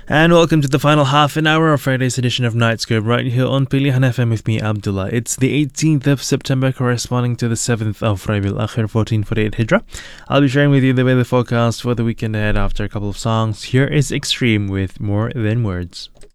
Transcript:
And welcome to the final half an hour of Friday's edition of Nightscope right here on Pilihan FM with me, Abdullah. It's the 18th of September, corresponding to the 7th of Rabiul Akhir 1448 Hijrah. I'll be sharing with you the weather forecast for the weekend ahead after a couple of songs. Here is Extreme with More Than Words.